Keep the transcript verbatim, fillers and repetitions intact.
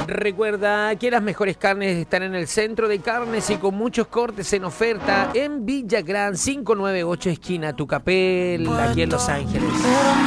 Recuerda que las mejores carnes están en el Centro de Carnes y con muchos cortes en oferta en Villagrán, quinientos noventa y ocho, esquina Tucapel, aquí en Los Ángeles.